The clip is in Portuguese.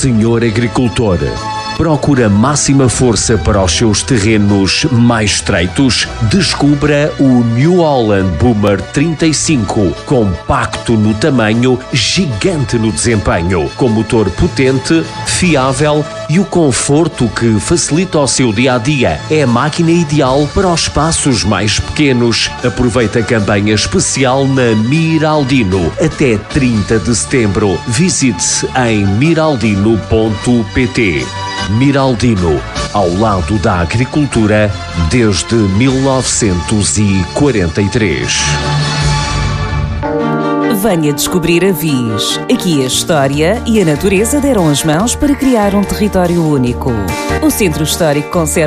senhor agricultor, procura máxima força para os seus terrenos mais estreitos? Descubra o New Holland Boomer 35, compacto no tamanho, gigante no desempenho, com motor potente, fiável e o conforto que facilita o seu dia-a-dia. É a máquina ideal para os espaços mais pequenos. Aproveita a campanha especial na Miraldino até 30 de setembro. Visite em miraldino.pt. Miraldino, ao lado da agricultura desde 1943. Venha descobrir a Viz. Aqui a história e a natureza deram as mãos para criar um território único. O Centro Histórico conserva